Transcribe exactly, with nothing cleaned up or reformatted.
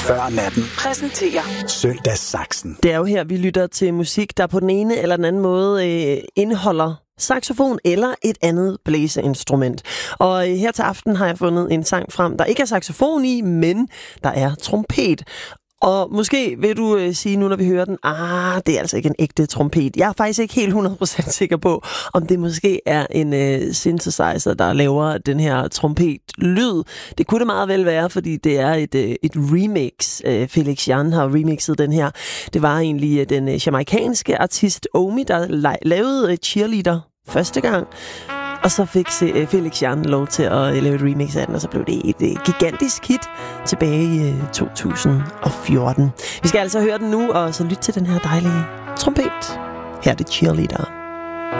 Før natten. Præsenterer Søndagssaksen. Det er jo her, vi lytter til musik, der på den ene eller den anden måde øh, indeholder saxofon eller et andet blæseinstrument. Og øh, her til aften har jeg fundet en sang frem, der ikke er saxofon i, men der er trompet. Og måske vil du øh, sige nu, når vi hører den, ah, det er altså ikke en ægte trompet. Jeg er faktisk ikke helt hundrede procent sikker på, om det måske er en øh, synthesizer, der laver den her trompet-lyd. Det kunne det meget vel være, fordi det er et, øh, et remix. Øh, Felix Jan har remixet den her. Det var egentlig øh, den øh, jamaikanske artist Omi, der la- lavede øh, Cheerleader første gang. Og så fik Felix Jan lov til at lave et remix af den, og så blev det et gigantisk hit tilbage i to tusind og fjorten. Vi skal altså høre den nu, og så lytte til den her dejlige trompet. Her er det Cheerleader.